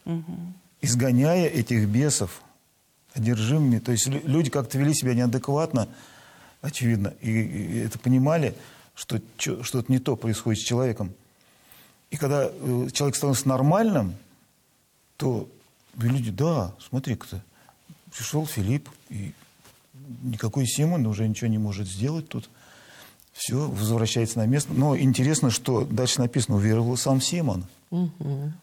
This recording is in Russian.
изгоняя этих бесов одержимыми. То есть люди как-то вели себя неадекватно, очевидно, и это понимали, что что-то не то происходит с человеком. И когда человек становится нормальным, то люди, да, смотри-ка, пришел Филипп, и никакой Симон уже ничего не может сделать тут. Все, возвращается на место. Но интересно, что дальше написано, уверовал сам Симон.